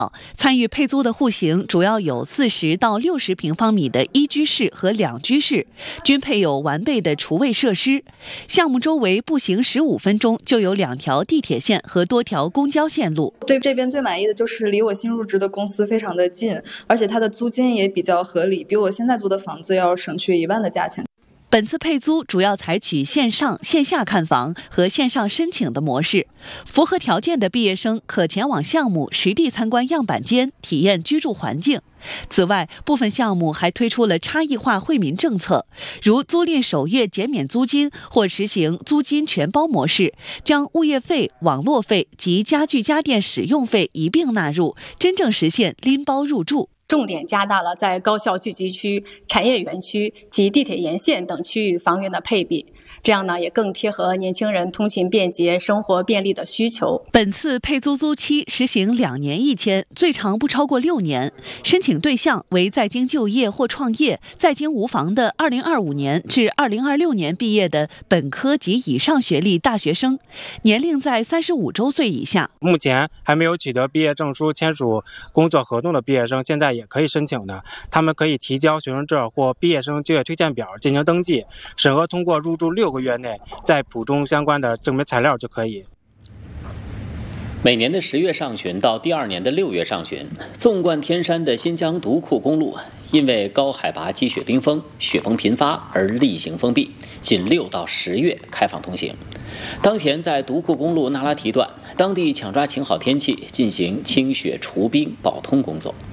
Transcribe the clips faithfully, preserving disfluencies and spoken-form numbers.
参与配租的户型主要有四十到六十平方米的一居室和两居室，均配有完备的厨卫设施。项目周围步行十五分钟就有两条地铁线和多条公交线路。 对这边最满意的就是离我新入职的公司非常的近，而且它的租金也比较合理，比我现在租的房子要省去一万的价钱。 本次配租主要采取线上线下看房和线上申请的模式，符合条件的毕业生可前往项目实地参观样板间，体验居住环境。此外，部分项目还推出了差异化惠民政策，如租赁首月减免租金或实行租金全包模式，将物业费、网络费及家具家电使用费一并纳入，真正实现拎包入住。 重点加大了在高校聚集区、产业园区及地铁沿线等区域房源的配比，这样呢也更贴合年轻人通勤便捷、生活便利的需求。 本次配租租期实行两年一签，最长不超过六年。申请对象为在京就业或创业、在京无房的二零二五年至二零二六年毕业的本科及以上学历大学生，年龄在三十五周岁以下。 目前还没有取得毕业证书、签署工作合同的毕业生，现在也可以申请的。他们可以提交学生证或毕业生就业推荐表进行登记，审核通过入住六个月内再补充相关的证明材料就可以。 每年的十月上旬到第二年的六月上旬，纵贯天山的新疆独库公路因为高海拔积雪冰封、雪崩频发而例行封闭，仅六到十月开放通行。当前在独库公路那拉提段，当地抢抓晴好天气进行清雪除冰保通工作。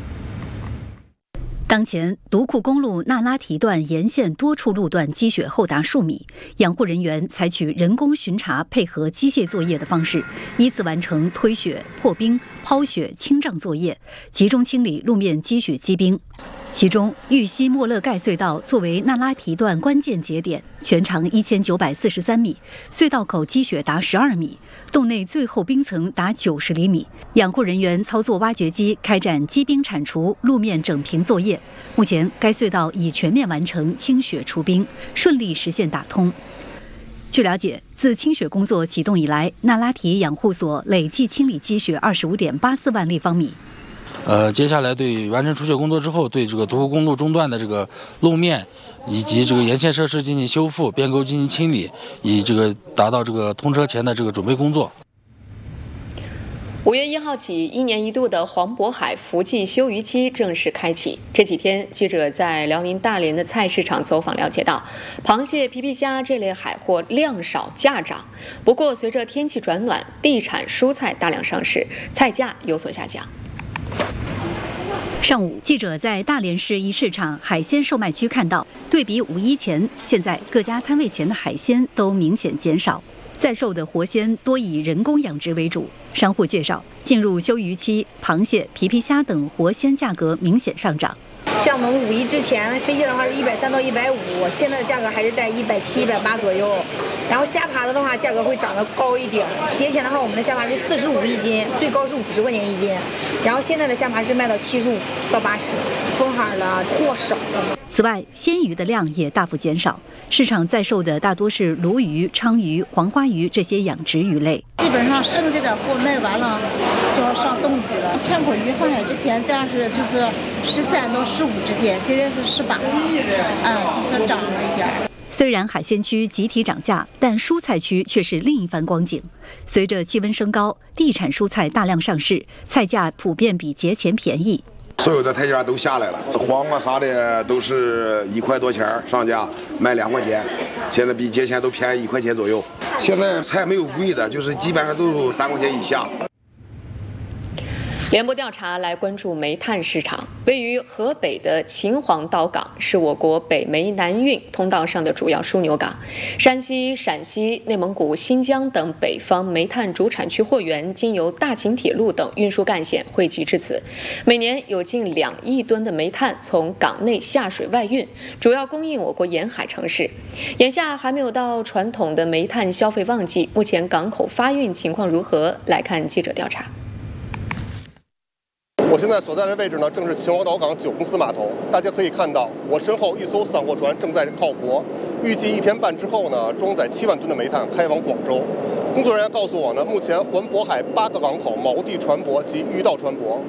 当前，独库公路那拉提段沿线多处路段积雪厚达数米，养护人员采取人工巡查配合机械作业的方式，依次完成推雪、破冰、抛雪、清障作业，集中清理路面积雪积冰。其中，玉溪莫勒盖隧道作为那拉提段关键节点，全长一千九百四十三米，隧道口积雪达十二米，洞内最厚冰层达九十厘米。养护人员操作挖掘机开展积冰铲除、路面整平作业。目前，该隧道已全面完成清雪除冰，顺利实现打通。据了解，自清雪工作启动以来，那拉提养护所累计清理积雪二十五点八四万立方米。 呃，接下来对完成除雪工作之后，对这个独库公路中段的这个路面以及这个沿线设施进行修复、变沟进行清理，以这个达到这个通车前的这个准备工作。 五月一号起，一年一度的黄渤海福季休渔期正式开启。这几天，记者在辽宁大连的菜市场走访了解到，螃蟹、皮皮虾这类海货量少价涨。不过，随着天气转暖，地产蔬菜大量上市，菜价有所下降。 上午，记者在大连市一市场海鲜售卖区看到，对比五一前，现在各家摊位前的海鲜都明显减少。在售的活鲜多以人工养殖为主。商户介绍，进入休渔期，螃蟹、皮皮虾等活鲜价格明显上涨。 像我们五一之前飞蟹的话是一百三到一百五，现在的价格还是在一百七、一百八左右。然后虾爬子的话，价格会涨得高一点。节前的话，我们的虾爬是四十五一斤，最高是五十块钱一斤。然后现在的虾爬是卖到七十五到八十，封海了，货少了。 此外，鲜鱼的量也大幅减少，市场在售的大多是鲈鱼、鲳鱼、黄花鱼这些养殖鱼类。 基本上剩下点货卖完了，就要上冻鱼了。片口鱼放海之前这样是就是十三到十五之间，现在是十八，啊，就是涨了一点。 虽然海鲜区集体涨价，但蔬菜区却是另一番光景。随着气温升高，地产蔬菜大量上市，菜价普遍比节前便宜。 所有的菜价都下来了，黄瓜啥的都是一块多钱上架，卖两块钱，现在比节前都便宜一块钱左右。现在菜没有贵的，就是基本上都三块钱以下。 联播调查来关注煤炭市场。位于河北的秦皇岛港是我国北煤南运通道上的主要枢纽港。山西、陕西、内蒙古、新疆等北方煤炭主产区货源经由大秦铁路等运输干线汇集至此，每年有近两亿吨的煤炭从港内下水外运，主要供应我国沿海城市。眼下还没有到传统的煤炭消费旺季，目前港口发运情况如何？来看记者调查。 我现在所在的位置呢，正是秦皇岛港九公司码头。大家可以看到，我身后一艘散货船正在靠泊，预计一天半之后呢，装载七万吨的煤炭开往广州。 工作人员告诉我呢，目前环渤海八个港口锚地船舶及鱼道船舶